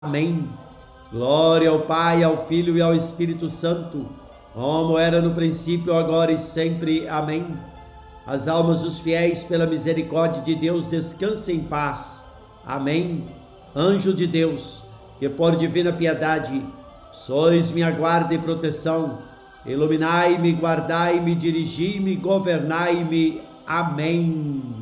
Amém. Glória ao Pai, ao Filho e ao Espírito Santo, como era no princípio, agora e sempre. Amém. As almas dos fiéis, pela misericórdia de Deus, descansem em paz. Amém. Anjo de Deus, que por divina piedade sois minha guarda e proteção, iluminai-me, guardai-me, dirigi-me, governai-me. Amém.